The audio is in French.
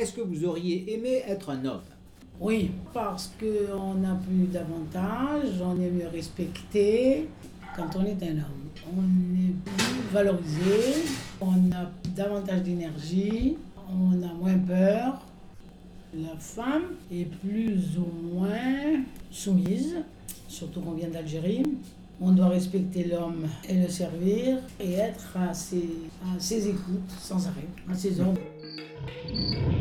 est-ce que vous auriez aimé être un homme? Oui, parce qu'on a plus d'avantages, on est mieux respecté quand on est un homme. On est plus valorisé, on a davantage d'énergie, on a moins peur. La femme est plus ou moins soumise, surtout qu'on vient d'Algérie. On doit respecter l'homme et le servir et être à ses écoutes sans arrêt, à ses ordres.